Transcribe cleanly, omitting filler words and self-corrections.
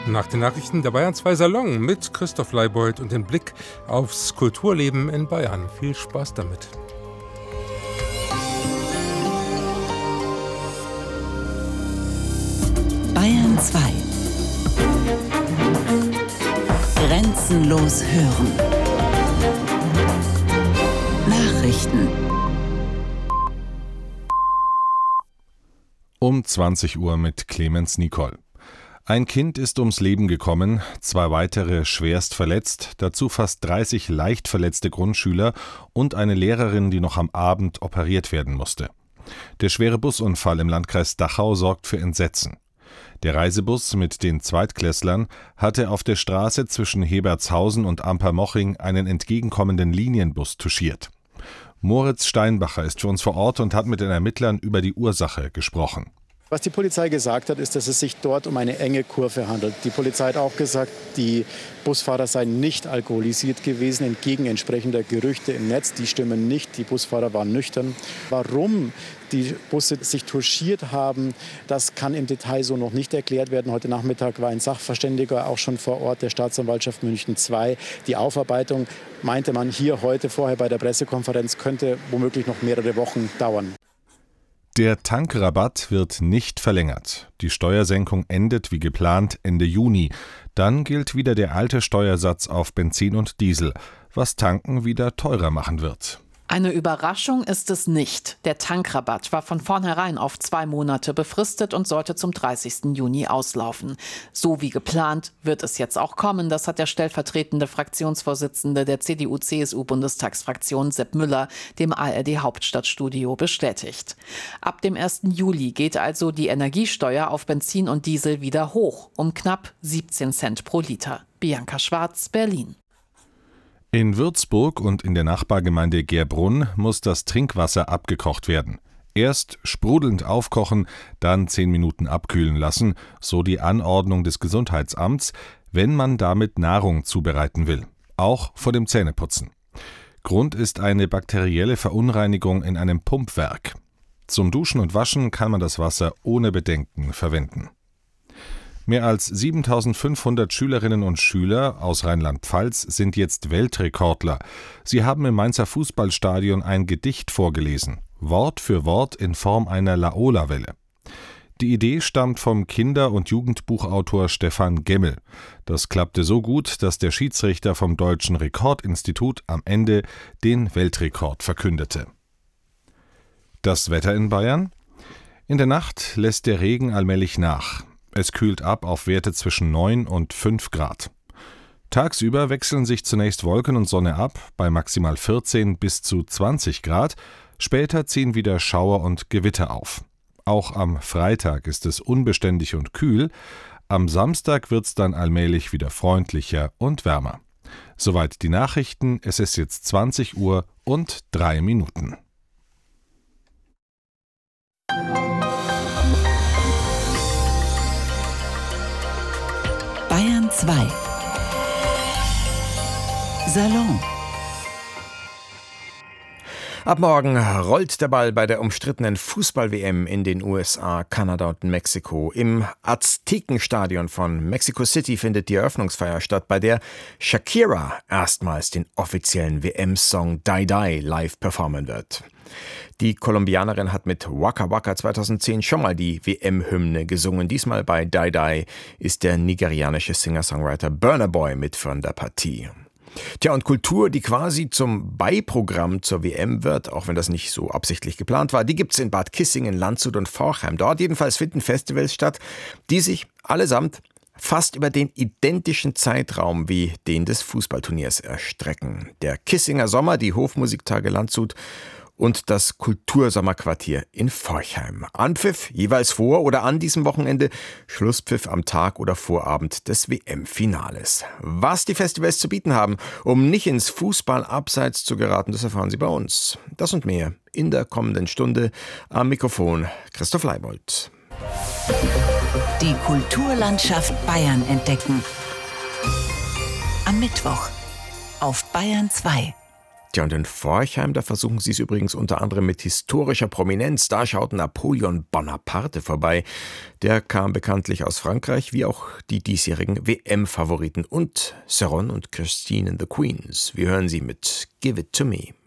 Nach den Nachrichten der Bayern 2 Salon mit Christoph Leibold und dem Blick aufs Kulturleben in Bayern. Viel Spaß damit. Bayern 2. Grenzenlos hören. Nachrichten. Um 20 Uhr mit Clemens Nicol. Ein Kind ist ums Leben gekommen, 2 weitere schwerst verletzt, dazu fast 30 leicht verletzte Grundschüler und eine Lehrerin, die noch am Abend operiert werden musste. Der schwere Busunfall im Landkreis Dachau sorgt für Entsetzen. Der Reisebus mit den Zweitklässlern hatte auf der Straße zwischen Hebertshausen und Ampermoching einen entgegenkommenden Linienbus touchiert. Moritz Steinbacher ist für uns vor Ort und hat mit den Ermittlern über die Ursache gesprochen. Was die Polizei gesagt hat, ist, dass es sich dort um eine enge Kurve handelt. Die Polizei hat auch gesagt, die Busfahrer seien nicht alkoholisiert gewesen, entgegen entsprechender Gerüchte im Netz. Die stimmen nicht, die Busfahrer waren nüchtern. Warum die Busse sich touchiert haben, das kann im Detail so noch nicht erklärt werden. Heute Nachmittag war ein Sachverständiger auch schon vor Ort der Staatsanwaltschaft München II. Die Aufarbeitung, meinte man hier heute vorher bei der Pressekonferenz, könnte womöglich noch mehrere Wochen dauern. Der Tankrabatt wird nicht verlängert. Die Steuersenkung endet wie geplant Ende Juni. Dann gilt wieder der alte Steuersatz auf Benzin und Diesel, was Tanken wieder teurer machen wird. Eine Überraschung ist es nicht. Der Tankrabatt war von vornherein auf 2 Monate befristet und sollte zum 30. Juni auslaufen. So wie geplant wird es jetzt auch kommen. Das hat der stellvertretende Fraktionsvorsitzende der CDU-CSU-Bundestagsfraktion Sepp Müller dem ARD-Hauptstadtstudio bestätigt. Ab dem 1. Juli geht also die Energiesteuer auf Benzin und Diesel wieder hoch, um knapp 17 Cent pro Liter. Bianca Schwarz, Berlin. In Würzburg und in der Nachbargemeinde Gerbrunn muss das Trinkwasser abgekocht werden. Erst sprudelnd aufkochen, dann 10 Minuten abkühlen lassen, so die Anordnung des Gesundheitsamts, wenn man damit Nahrung zubereiten will. Auch vor dem Zähneputzen. Grund ist eine bakterielle Verunreinigung in einem Pumpwerk. Zum Duschen und Waschen kann man das Wasser ohne Bedenken verwenden. Mehr als 7.500 Schülerinnen und Schüler aus Rheinland-Pfalz sind jetzt Weltrekordler. Sie haben im Mainzer Fußballstadion ein Gedicht vorgelesen, Wort für Wort in Form einer Laola-Welle. Die Idee stammt vom Kinder- und Jugendbuchautor Stefan Gemmel. Das klappte so gut, dass der Schiedsrichter vom Deutschen Rekordinstitut am Ende den Weltrekord verkündete. Das Wetter in Bayern? In der Nacht lässt der Regen allmählich nach. Es kühlt ab auf Werte zwischen 9 und 5 Grad. Tagsüber wechseln sich zunächst Wolken und Sonne ab, bei maximal 14 bis zu 20 Grad. Später ziehen wieder Schauer und Gewitter auf. Auch am Freitag ist es unbeständig und kühl. Am Samstag wird es dann allmählich wieder freundlicher und wärmer. Soweit die Nachrichten. Es ist jetzt 20 Uhr und 3 Minuten. Bayern 2. Salon. Ab morgen rollt der Ball bei der umstrittenen Fußball-WM in den USA, Kanada und Mexiko. Im Aztekenstadion von Mexico City findet die Eröffnungsfeier statt, bei der Shakira erstmals den offiziellen WM-Song Die Die live performen wird. Die Kolumbianerin hat mit Waka Waka 2010 schon mal die WM-Hymne gesungen. Diesmal bei Die Die ist der nigerianische Singer-Songwriter Burna Boy mit von der Partie. Tja, und Kultur, die quasi zum Beiprogramm zur WM wird, auch wenn das nicht so absichtlich geplant war, die gibt's in Bad Kissingen, Landshut und Forchheim. Dort jedenfalls finden Festivals statt, die sich allesamt fast über den identischen Zeitraum wie den des Fußballturniers erstrecken. Der Kissinger Sommer, die Hofmusiktage Landshut und das Kultursommerquartier in Forchheim. Anpfiff jeweils vor oder an diesem Wochenende, Schlusspfiff am Tag oder Vorabend des WM-Finales. Was die Festivals zu bieten haben, um nicht ins Fußballabseits zu geraten, das erfahren Sie bei uns. Das und mehr in der kommenden Stunde. Am Mikrofon Christoph Leibold. Die Kulturlandschaft Bayern entdecken. Am Mittwoch auf Bayern 2. Tja, und in Forchheim, da versuchen sie es übrigens unter anderem mit historischer Prominenz. Da schaut Napoleon Bonaparte vorbei. Der kam bekanntlich aus Frankreich, wie auch die diesjährigen WM-Favoriten und Serron und Christine and the Queens. Wir hören sie mit Give It To Me.